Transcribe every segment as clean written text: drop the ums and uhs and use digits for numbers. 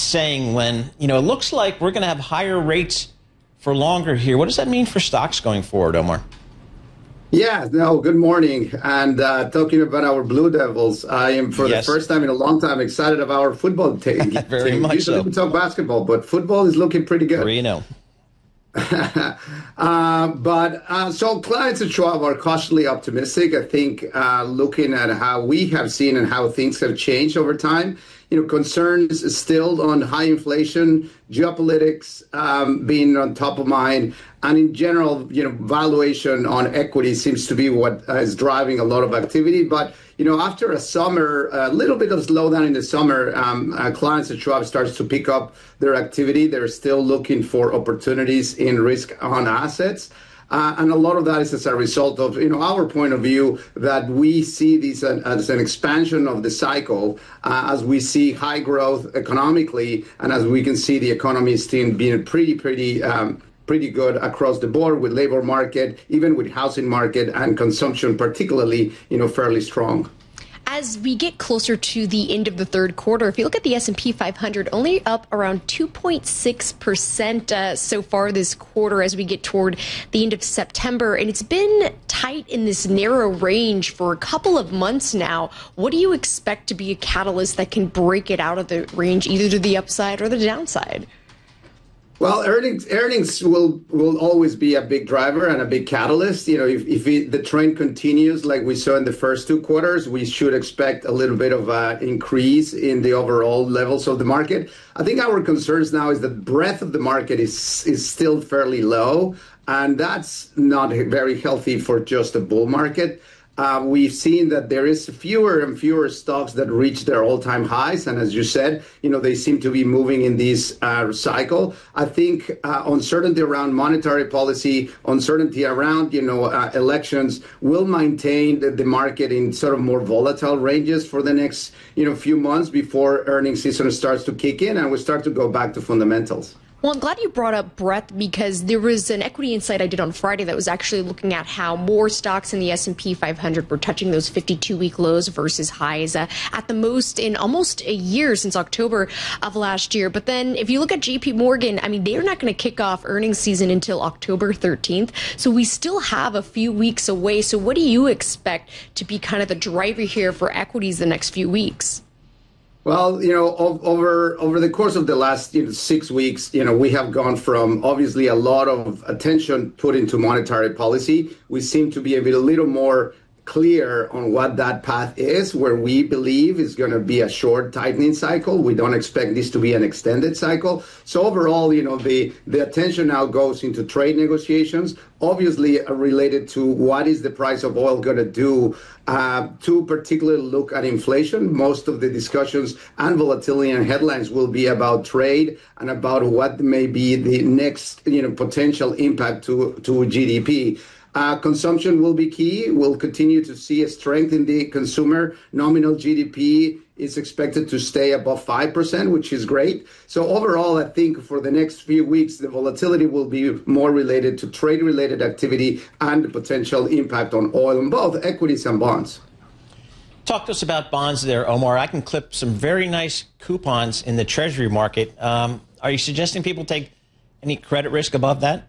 saying when, it looks like we're going to have higher rates for longer here. What does that mean for stocks going forward, Omar? Yeah, no, good morning. And talking about our Blue Devils, I am for the first time in a long time excited about our football team. Very much Usually so. we talk basketball, but football is looking pretty good. 3-0. So clients at Schwab are cautiously optimistic. I think looking at how we have seen and how things have changed over time, concerns still on high inflation, geopolitics being on top of mind, and in general, valuation on equity seems to be what is driving a lot of activity. But after a summer, a little bit of slowdown in the summer, clients at Schwab starts to pick up their activity. They're still looking for opportunities in risk on assets. And a lot of that is as a result of, our point of view that we see this as an expansion of the cycle as we see high growth economically, and as we can see the economy still being pretty good across the board with labor market, even with housing market and consumption particularly, fairly strong. As we get closer to the end of the third quarter, if you look at the S&P 500, only up around 2.6% so far this quarter as we get toward the end of September. And it's been tight in this narrow range for a couple of months now. What do you expect to be a catalyst that can break it out of the range, either to the upside or the downside? Well, earnings will always be a big driver and a big catalyst. If the trend continues like we saw in the first two quarters, we should expect a little bit of an increase in the overall levels of the market. I think our concerns now is the breadth of the market is still fairly low, and that's not very healthy for just a bull market. We've seen that there is fewer and fewer stocks that reach their all-time highs. And as you said, they seem to be moving in this cycle. I think uncertainty around monetary policy, uncertainty around, elections will maintain the market in sort of more volatile ranges for the next, few months before earnings season starts to kick in and we start to go back to fundamentals. Well, I'm glad you brought up breadth because there was an equity insight I did on Friday that was actually looking at how more stocks in the S&P 500 were touching those 52-week lows versus highs at the most in almost a year since October of last year. But then if you look at JP Morgan, they're not going to kick off earnings season until October 13th. So we still have a few weeks away. So what do you expect to be kind of the driver here for equities the next few weeks? Well, over the course of the last 6 weeks, we have gone from obviously a lot of attention put into monetary policy. We seem to be a little more clear on what that path is, where we believe is going to be a short tightening cycle. We don't expect this to be an extended cycle. So overall, the attention now goes into trade negotiations, obviously related to what is the price of oil going to do, to particularly look at inflation. Most of the discussions and volatility and headlines will be about trade and about what may be the next, potential impact to GDP. Consumption will be key. We'll continue to see a strength in the consumer. Nominal GDP is expected to stay above 5%, which is great. So overall, I think for the next few weeks, the volatility will be more related to trade-related activity and the potential impact on oil in both equities and bonds. Talk to us about bonds there, Omar. I can clip some very nice coupons in the Treasury market. Are you suggesting people take any credit risk above that?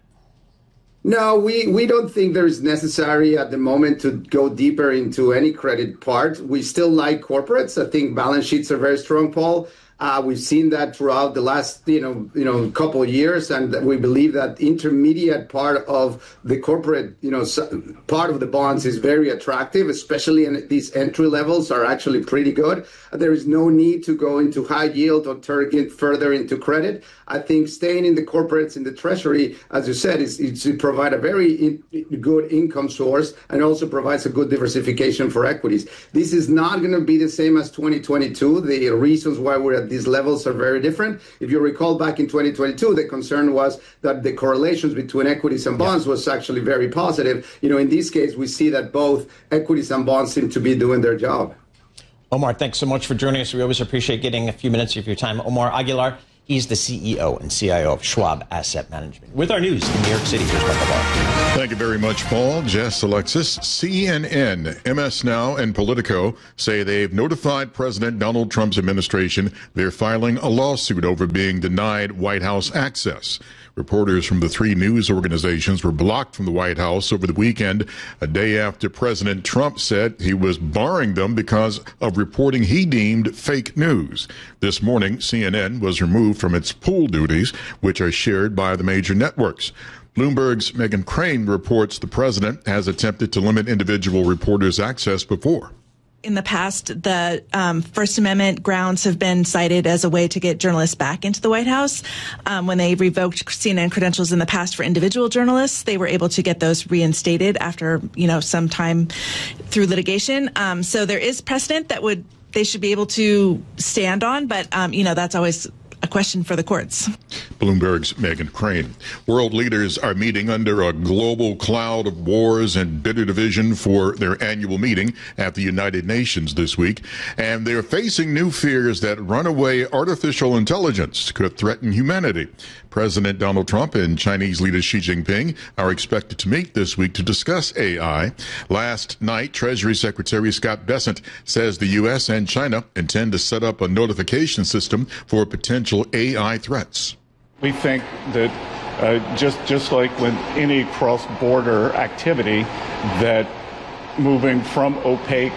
No, we don't think there is necessary at the moment to go deeper into any credit part. We still like corporates. I think balance sheets are very strong, Paul. We've seen that throughout the last, couple of years, and we believe that intermediate part of the corporate, part of the bonds is very attractive, especially in these entry levels are actually pretty good. There is no need to go into high yield or target further into credit. I think staying in the corporates in the Treasury, as you said, is to provide a very good income source and also provides a good diversification for equities. This is not going to be the same as 2022. The reasons why we're at these levels are very different. If you recall back in 2022, the concern was that the correlations between equities and bonds was actually very positive. In this case, we see that both equities and bonds seem to be doing their job. Omar, thanks so much for joining us. We always appreciate getting a few minutes of your time. Omar Aguilar, He's the CEO and CIO of Schwab Asset Management. With our news in New York City, here's Michael Barr. Thank you very much, Paul. Jess Alexis. CNN, MS Now, and Politico say they've notified President Donald Trump's administration they're filing a lawsuit over being denied White House access. Reporters from the three news organizations were blocked from the White House over the weekend, a day after President Trump said he was barring them because of reporting he deemed fake news. This morning, CNN was removed from its pool duties, which are shared by the major networks. Bloomberg's Megyn Crane reports the president has attempted to limit individual reporters' access before. In the past, the First Amendment grounds have been cited as a way to get journalists back into the White House. When they revoked CNN credentials in the past for individual journalists, they were able to get those reinstated after, some time through litigation. So there is precedent that they should be able to stand on, but, that's always a question for the courts. Bloomberg's Megyn Crane. World leaders are meeting under a global cloud of wars and bitter division for their annual meeting at the United Nations this week. And they're facing new fears that runaway artificial intelligence could threaten humanity. President Donald Trump and Chinese leader Xi Jinping are expected to meet this week to discuss AI. Last night, Treasury Secretary Scott Bessent says the U.S. and China intend to set up a notification system for potential AI threats. We think that just like with any cross-border activity, that moving from opaque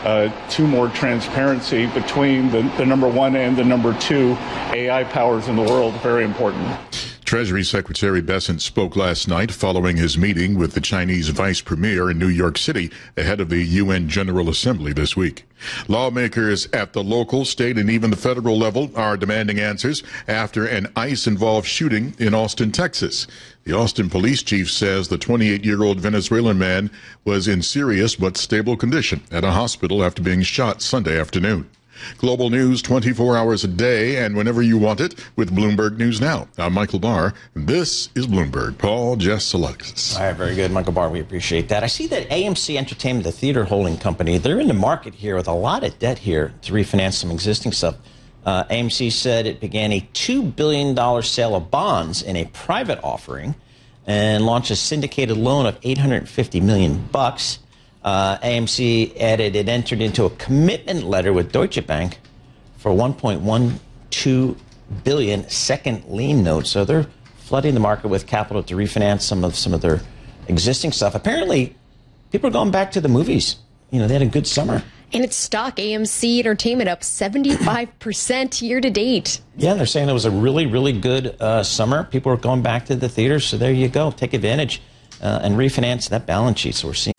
to more transparency between the number one and the number two AI powers in the world, very important. Treasury Secretary Bessent spoke last night following his meeting with the Chinese vice premier in New York City ahead of the UN General Assembly this week. Lawmakers at the local, state, and even the federal level are demanding answers after an ICE-involved shooting in Austin, Texas. The Austin police chief says the 28-year-old Venezuelan man was in serious but stable condition at a hospital after being shot Sunday afternoon. Global news 24 hours a day and whenever you want it with Bloomberg News Now. I'm Michael Barr. This is Bloomberg. Paul, Jess, Alexis. All right, very good, Michael Barr. We appreciate that. I see that AMC Entertainment, the theater holding company, they're in the market here with a lot of debt here to refinance some existing stuff. AMC said it began a $2 billion sale of bonds in a private offering and launched a syndicated loan of $850 million. AMC added it entered into a commitment letter with Deutsche Bank for $1.12 billion second lien notes. So they're flooding the market with capital to refinance some of their existing stuff. Apparently, people are going back to the movies. They had a good summer. And its stock, AMC Entertainment, up 75% year to date. Yeah, they're saying it was a really, really good summer. People are going back to the theaters. So there you go. Take advantage and refinance that balance sheet. So we're seeing